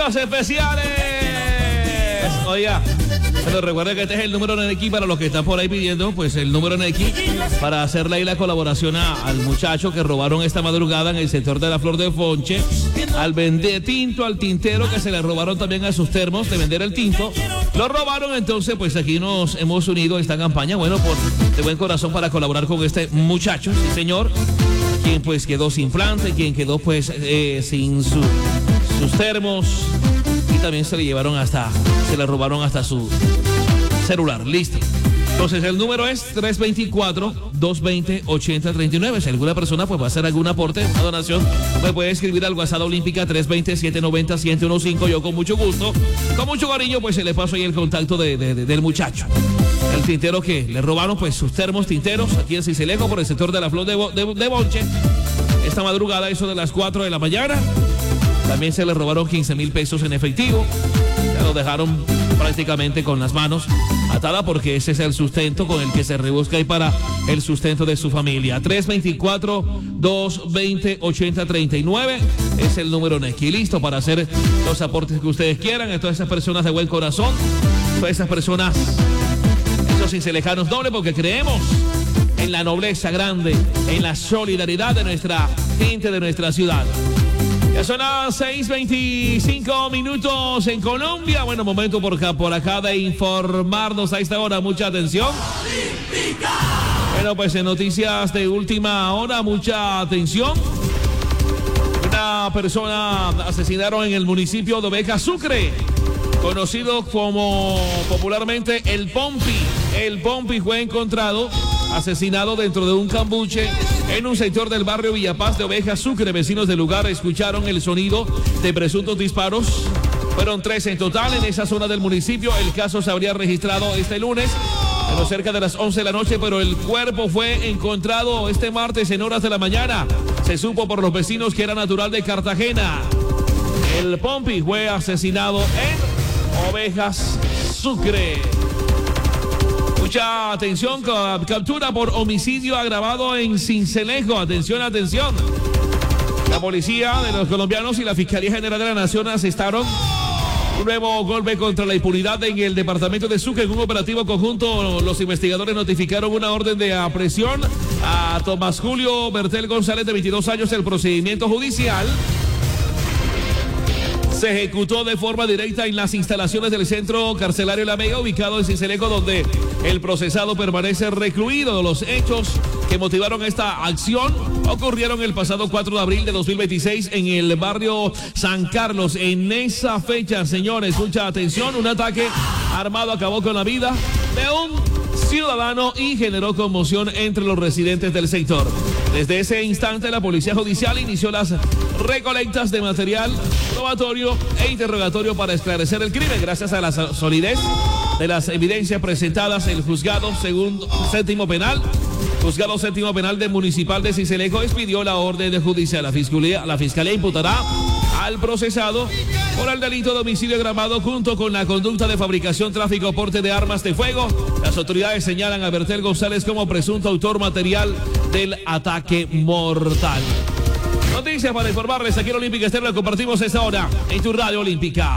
Premios especiales. Oiga, pero recuerda que este es el número NX para los que están por ahí pidiendo, pues el número NX para hacerle ahí la colaboración al muchacho que robaron esta madrugada en el sector de la Flor de Fonche, al vender tinto, al tintero que se le robaron también a sus termos de vender el tinto. Lo robaron, entonces pues aquí nos hemos unido a esta campaña, bueno, de buen corazón para colaborar con este muchacho, sí señor, quien pues quedó sin planta, quien quedó pues sin sus termos. Y también se le robaron hasta su celular. Listo. Entonces el número es 324-220-8039. Si alguna persona pues va a hacer algún aporte, una donación, me puede escribir al WhatsApp Olímpica 320-790-1015. Yo con mucho gusto, con mucho cariño, pues se le paso ahí el contacto del muchacho. El tintero que le robaron pues sus termos tinteros aquí en Sincelejo por el sector de la Flor de Bonche. Esta madrugada, eso de las 4 de la mañana. También se le robaron 15,000 pesos en efectivo. Ya lo dejaron prácticamente con las manos atadas porque ese es el sustento con el que se rebusca y para el sustento de su familia. 324-220-8039 es el número NECI. Listo para hacer los aportes que ustedes quieran. A todas esas personas de buen corazón, todas esas personas, esos cincelejanos nobles, porque creemos en la nobleza grande, en la solidaridad de nuestra gente, de nuestra ciudad. Ya son las 6:25 minutos en Colombia. Bueno, momento por acá de informarnos a esta hora. Mucha atención. Bueno, pues en noticias de última hora, mucha atención. Una persona asesinaron en el municipio de Oveja, Sucre, conocido como popularmente el Pompi. El Pompi fue encontrado asesinado dentro de un cambuche en un sector del barrio Villapaz de Oveja, Sucre. Vecinos del lugar escucharon el sonido de presuntos disparos. Fueron 3 en total en esa zona del municipio. El caso se habría registrado este lunes, pero cerca de las 11 de la noche, pero el cuerpo fue encontrado este martes en horas de la mañana. Se supo por los vecinos que era natural de Cartagena. El Pompi fue asesinado en Ovejas, Sucre. Mucha atención, captura por homicidio agravado en Sincelejo. Atención, atención. La policía de los colombianos y la Fiscalía General de la Nación asestaron un nuevo golpe contra la impunidad en el departamento de Sucre. En un operativo conjunto, los investigadores notificaron una orden de aprehensión a Tomás Julio Bertel González, de 22 años. El procedimiento judicial se ejecutó de forma directa en las instalaciones del centro carcelario La Mega, ubicado en Sincelejo, donde el procesado permanece recluido. Los hechos que motivaron esta acción ocurrieron el pasado 4 de abril de 2026 en el barrio San Carlos. En esa fecha, señores, mucha atención, un ataque armado acabó con la vida de un ciudadano y generó conmoción entre los residentes del sector. Desde ese instante, la Policía Judicial inició las recolectas de material probatorio e interrogatorio para esclarecer el crimen. Gracias a la solidez de las evidencias presentadas, el Juzgado Séptimo Penal de Municipal de Sincelejo expidió la orden judicial. La Fiscalía imputará al procesado por el delito de homicidio agravado junto con la conducta de fabricación, tráfico, porte de armas de fuego. Las autoridades señalan a Bertel González como presunto autor material del ataque mortal. Noticias para informarles aquí en Olímpica Estéreo, compartimos esta hora en tu radio Olímpica.